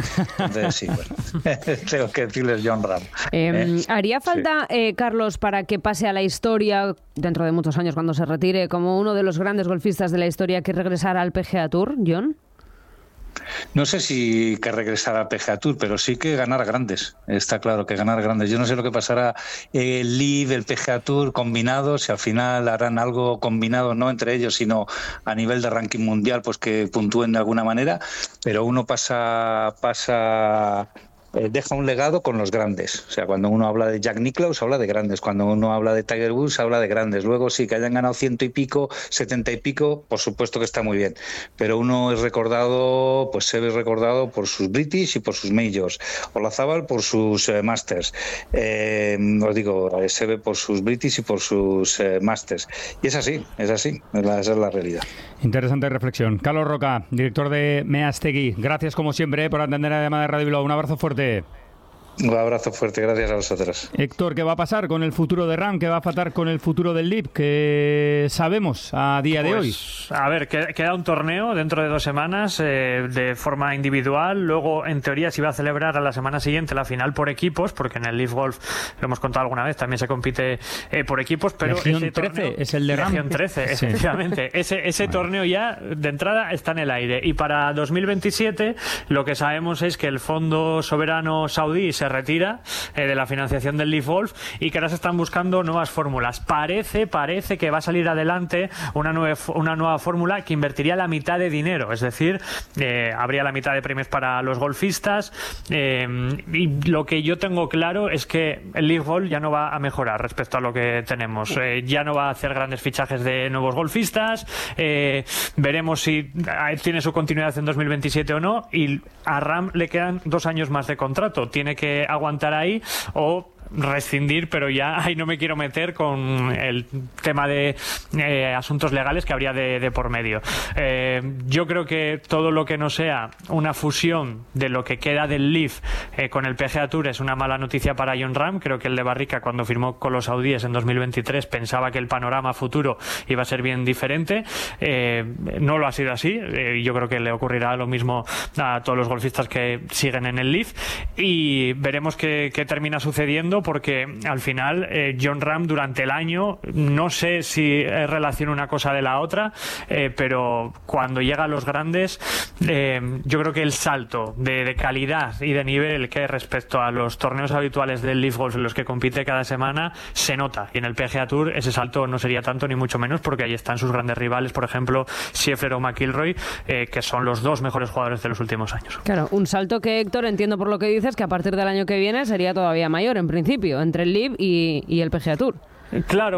Entonces sí, bueno, tengo que decirles Jon Rahm. ¿Haría falta, Carlos, para que pase a la historia dentro de muchos años cuando se retire como uno de los grandes golfistas de la historia que regresara al PGA Tour, Jon? No sé si que regresar al PGA Tour, pero sí que ganar grandes. Está claro que ganar grandes. Yo no sé lo que pasará el LIV, el PGA Tour combinados, si al final harán algo combinado, no entre ellos, sino a nivel de ranking mundial, pues que puntúen de alguna manera. Pero uno deja un legado con los grandes. O sea, cuando uno habla de Jack Nicklaus, habla de grandes. Cuando uno habla de Tiger Woods, habla de grandes. Luego sí, que hayan ganado 100 y pico, 70 y pico, por supuesto que está muy bien. Pero uno es recordado, pues se ve recordado por sus British y por sus Majors. Olazábal por sus Masters. Os digo, se ve por sus British y por sus Masters. Y es así. Esa es la realidad. Interesante reflexión. Carlos Roca, director de Meaztegui. Gracias como siempre por atender a la llamada de Radio Bilbao. Un abrazo fuerte. Un abrazo fuerte, gracias a vosotros. Héctor, ¿qué va a pasar con el futuro de Rahm? ¿Qué va a pasar con el futuro del LIV? ¿Qué sabemos a día de hoy? A ver, queda un torneo dentro de 2 semanas de forma individual. Luego, en teoría, se va a celebrar a la semana siguiente la final por equipos, porque en el LIV Golf, lo hemos contado alguna vez, también se compite por equipos. Pero Legión ese 13 torneo, es el de Rahm. Legión 13, sí. Efectivamente. Ese torneo ya, de entrada, está en el aire. Y para 2027, lo que sabemos es que el Fondo Soberano Saudí se retira de la financiación del LIV Golf y que ahora se están buscando nuevas fórmulas. Parece que va a salir adelante una nueva fórmula que invertiría la mitad de dinero, es decir, habría la mitad de premios para los golfistas, y lo que yo tengo claro es que el LIV Golf ya no va a mejorar respecto a lo que tenemos, ya no va a hacer grandes fichajes de nuevos golfistas, veremos si tiene su continuidad en 2027 o no, y a Rahm le quedan 2 años más de contrato, tiene que aguantar ahí o rescindir, pero ya ahí no me quiero meter con el tema de asuntos legales que habría de por medio. Yo creo que todo lo que no sea una fusión de lo que queda del LIV con el PGA Tour es una mala noticia para Jon Rahm. Creo que el de Barrica, cuando firmó con los saudíes en 2023, pensaba que el panorama futuro iba a ser bien diferente. No lo ha sido así. Yo creo que le ocurrirá lo mismo a todos los golfistas que siguen en el LIV y veremos qué termina sucediendo, porque al final Jon Rahm durante el año, no sé si relaciona una cosa de la otra, pero cuando llega a los grandes, yo creo que el salto de calidad y de nivel que respecto a los torneos habituales del LIV Golf en los que compite cada semana se nota, y en el PGA Tour ese salto no sería tanto ni mucho menos, porque ahí están sus grandes rivales, por ejemplo Scheffler o McIlroy, que son los 2 mejores jugadores de los últimos años. Claro, un salto que, Héctor, entiendo por lo que dices que a partir del año que viene sería todavía mayor en principio, entre el LIV y el PGA Tour. Claro,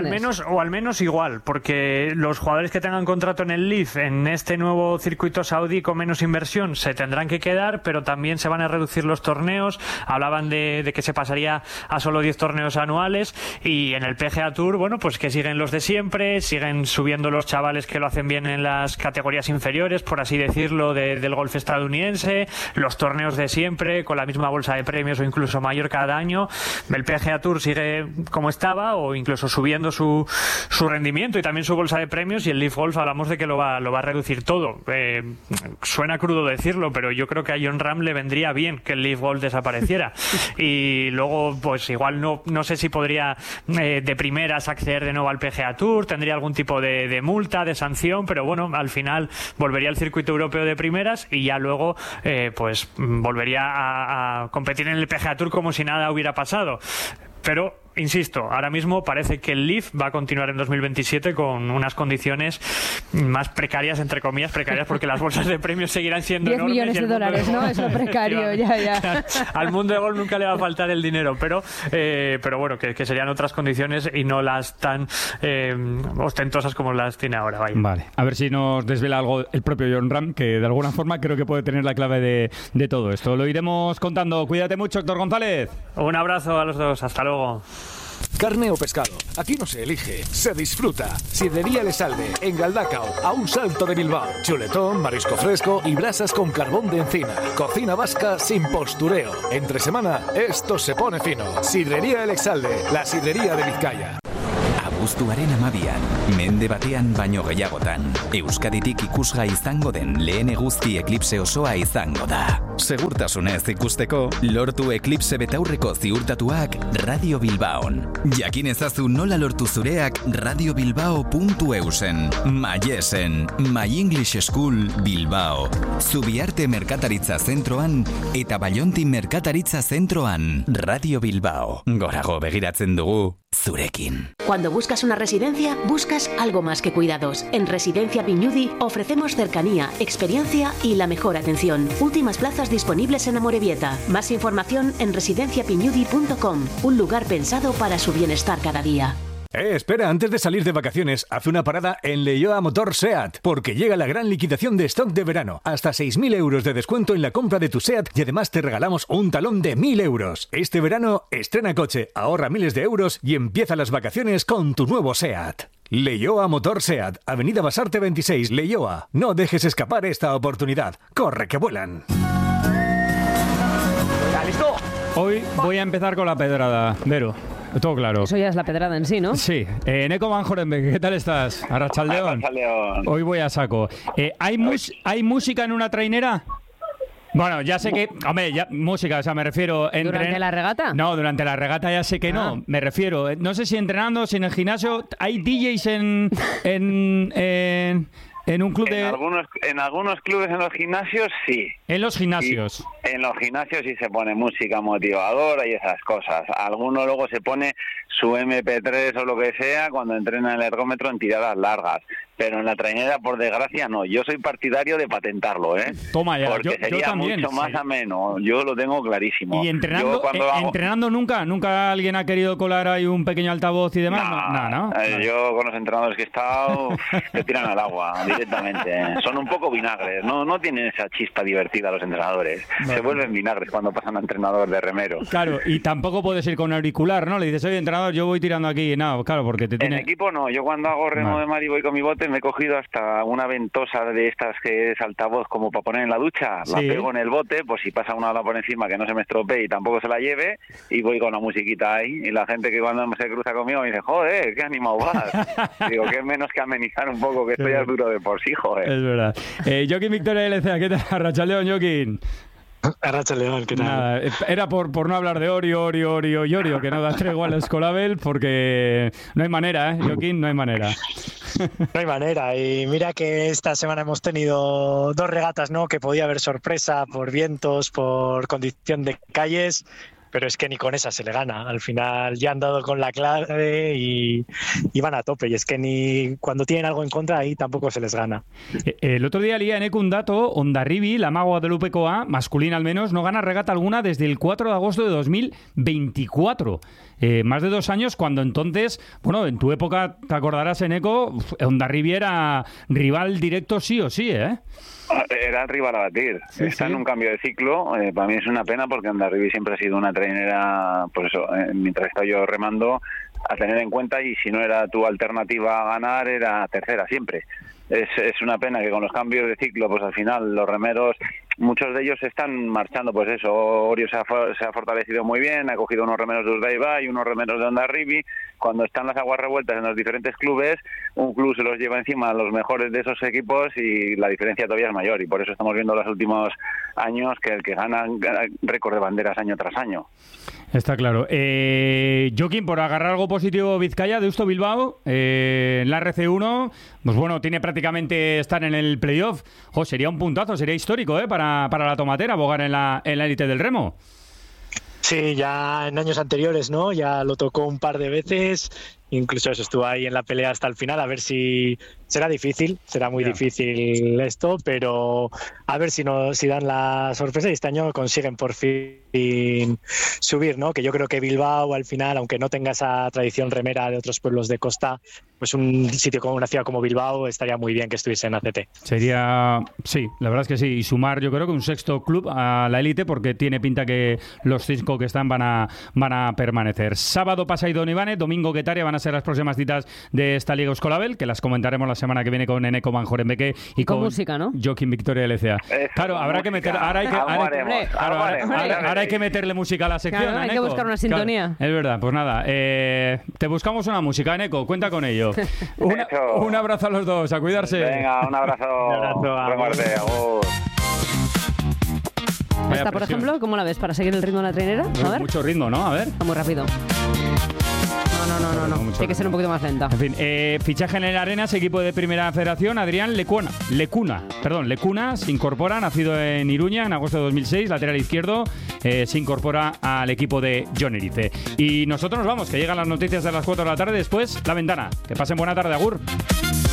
o al menos igual, porque los jugadores que tengan contrato en el LIV en este nuevo circuito saudí con menos inversión se tendrán que quedar, pero también se van a reducir los torneos. Hablaban de que se pasaría a solo 10 torneos anuales, y en el PGA Tour, bueno, pues que siguen los de siempre, siguen subiendo los chavales que lo hacen bien en las categorías inferiores, por así decirlo, del golf estadounidense, los torneos de siempre con la misma bolsa de premios o incluso mayor cada año. El PGA Tour sigue como estaba, o incluso subiendo su rendimiento y también su bolsa de premios, y el LIV Golf hablamos de que lo va a reducir todo. Suena crudo decirlo, pero yo creo que a Jon Rahm le vendría bien que el LIV Golf desapareciera. Y luego, pues igual no sé si podría de primeras acceder de nuevo al PGA Tour, tendría algún tipo de multa, de sanción, pero bueno, al final volvería al circuito europeo de primeras y ya luego pues volvería a competir en el PGA Tour como si nada hubiera pasado. Pero insisto, ahora mismo parece que el LIV va a continuar en 2027 con unas condiciones más precarias, entre comillas precarias, porque las bolsas de premios seguirán siendo 10 millones de dólares, ¿no? Eso precario, ya. Al mundo de golf nunca le va a faltar el dinero, pero bueno, que serían otras condiciones y no las tan ostentosas como las tiene ahora. Vaya. Vale, a ver si nos desvela algo el propio Jon Rahm, que de alguna forma creo que puede tener la clave de todo esto. Lo iremos contando. Cuídate mucho, Héctor González. Un abrazo a los dos, hasta luego. Carne o pescado, aquí no se elige, se disfruta. Sidrería Elexalde, en Galdacao, a un salto de Bilbao. Chuletón, marisco fresco y brasas con carbón de encina. Cocina vasca sin postureo. Entre semana, esto se pone fino. Sidrería Elexalde, la sidrería de Vizcaya. Abuztuaren 12, mende batean baino gehiagotan. Euskaditik ikusgai izango den lehen eguzki eklipse osoa izango da. Segurtasunez ikusteko, lortu Eclipse betaurreko ziurtatuak Radio Bilbaon. Jakin ezazu nola lortu zureak radiobilbao.eusen, Mayesen, My English School Bilbao, Zubiarte Merkataritza Zentroan eta Ballonti Merkataritza Zentroan. Radio Bilbao, gorago begiratzen dugu zurekin. Cuando buscas una residencia, buscas algo más que cuidados. En Residencia Piñudi ofrecemos cercanía, experiencia y la mejor atención. Últimas plazas disponibles en Amorebieta. Más información en residenciapiñudi.com, un lugar pensado para su bienestar cada día. Espera, antes de salir de vacaciones, haz una parada en Leioa Motor SEAT, porque llega la gran liquidación de stock de verano. Hasta 6.000 euros de descuento en la compra de tu SEAT y además te regalamos un talón de 1.000 euros. Este verano, estrena coche, ahorra miles de euros y empieza las vacaciones con tu nuevo SEAT. Leioa Motor SEAT, Avenida Basarte 26, Leioa. No dejes escapar esta oportunidad. ¡Corre que vuelan! ¿Listo? Hoy voy a empezar con la pedrada, Vero. Todo claro. Eso ya es la pedrada en sí, ¿no? Sí. Neko Van Jorenbeek, ¿qué tal estás? Arratsaldeon. Hoy voy a saco. ¿Hay música en una trainera? Bueno, ya sé que... Hombre, música, o sea, me refiero... ¿Durante la regata? No, durante la regata ya sé que no. Me refiero... No sé si entrenando, si en el gimnasio... ¿Hay DJs en un club de...? En algunos clubes, en los gimnasios, sí. ¿En los gimnasios? Y en los gimnasios sí se pone música motivadora y esas cosas. Alguno luego se pone su MP3 o lo que sea cuando entrena el ergómetro en tiradas largas. Pero en la trainera, por desgracia, no. Yo soy partidario de patentarlo, ¿eh? Toma ya, porque sería también, mucho más ameno. Yo lo tengo clarísimo. ¿Y entrenando nunca alguien ha querido colar ahí un pequeño altavoz y demás? No. Yo con los entrenadores que he estado, te tiran al agua directamente. Son un poco vinagres. No tienen esa chispa divertida los entrenadores. No. Se vuelven vinagres cuando pasan a entrenador de remero. Claro, y tampoco puedes ir con auricular, ¿no? Le dices, oye, entrenador, yo voy tirando aquí. No, claro, porque te tiene... En equipo no. Yo cuando hago remo de mar y voy con mi bote, me he cogido hasta una ventosa de estas que es altavoz como para poner en la ducha, la pego en el bote, pues si pasa una ola por encima que no se me estropee y tampoco se la lleve, y voy con la musiquita ahí, y la gente que cuando se cruza conmigo me dice, joder, qué animado vas. Digo, qué menos que amenizar un poco, que esto ya es duro de por sí, joder. Es verdad. Joaquín Victoria LCA, ¿qué tal? Arratsaldeon, Joaquín. Arratsaldeon, ¿qué tal? Nada, era por no hablar de Orio, que no da tregua al Escolabel, porque no hay manera, Joaquín, no hay manera. No hay manera, y mira que esta semana hemos tenido 2 regatas, ¿no? Que podía haber sorpresa por vientos, por condición de calles, pero es que ni con esa se le gana. Al final ya han dado con la clave y van a tope, y es que ni cuando tienen algo en contra ahí tampoco se les gana. El otro día leía en Eco un dato, Hondarribi, la Mago Guadalupekoa, masculina al menos, no gana regata alguna desde el 4 de agosto de 2024. Más de 2 años, cuando entonces, bueno, en tu época, te acordarás, en Eco, Hondarribi era rival directo sí o sí, ¿eh? Era el rival a batir. Está en un cambio de ciclo. Para mí es una pena porque Hondarribi siempre ha sido una trainera, por eso, mientras estoy yo remando, a tener en cuenta, y si no era tu alternativa a ganar, era tercera siempre. Es una pena que con los cambios de ciclo, pues al final los remeros, muchos de ellos están marchando, pues eso. Orio se ha fortalecido muy bien, ha cogido unos remeros de Urdaibai y unos remeros de Hondarribi. Cuando están las aguas revueltas en los diferentes clubes, un club se los lleva encima a los mejores de esos equipos y la diferencia todavía es mayor, y por eso estamos viendo en los últimos años que el que gana récord de banderas año tras año. Está claro. Joaquín, por agarrar algo positivo, Vizcaya, de Deusto Bilbao, en la RC1, pues bueno, tiene prácticamente estar en el playoff. Sería un puntazo, sería histórico, para la tomatera, abogar en la élite del remo. Sí, ya en años anteriores, ¿no? Ya lo tocó un par de veces, incluso eso, estuvo ahí en la pelea hasta el final, a ver si... Será difícil, será muy difícil esto, pero a ver si dan la sorpresa y este año consiguen por fin subir, ¿no? Que yo creo que Bilbao al final, aunque no tenga esa tradición remera de otros pueblos de costa, pues un sitio como una ciudad como Bilbao estaría muy bien que estuviese en ACT. Sería, sí, la verdad es que sí, y sumar yo creo que un 6º club a la élite, porque tiene pinta que los 5 que están van a permanecer. Sábado Pasaidon Ibáñez, domingo Guetaria van a ser las próximas citas de esta Liga Euskolabel, que las comentaremos la semana que viene con Neko Van Jorenbeek y con música, ¿no? Joaquín Victoria LCA. Claro, habrá que meter, ahora hay que meterle música a la sección. Claro, hay que buscar una sintonía. Claro, es verdad, pues nada, te buscamos una música, Neko, cuenta con ello. Un abrazo a los dos, a cuidarse. Venga, un abrazo. Un abrazo. Remuerde, Esta, por ejemplo, ¿cómo la ves? ¿Para seguir el ritmo de la trainera? A ver. Mucho ritmo, ¿no? A ver. Va muy rápido. No. Tiene que ser un poquito más lenta. En fin, fichaje en el Arenas, equipo de Primera Federación, Adrián Lecuna se incorpora, nacido en Iruña en agosto de 2006, lateral izquierdo, se incorpora al equipo de Jon Erice. Y nosotros nos vamos, que llegan las noticias de las 4 de la tarde, después La Ventana. Que pasen buena tarde, agur.